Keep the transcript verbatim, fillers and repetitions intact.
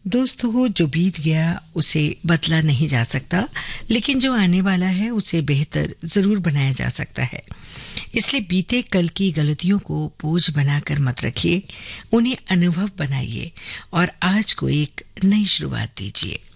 दोस्तों, जो बीत गया उसे बदला नहीं जा सकता, लेकिन जो आने वाला है उसे बेहतर जरूर बनाया जा सकता है। इसलिए बीते कल की गलतियों को बोझ बनाकर मत रखिए, उन्हें अनुभव बनाइए और आज को एक नई शुरुआत दीजिए।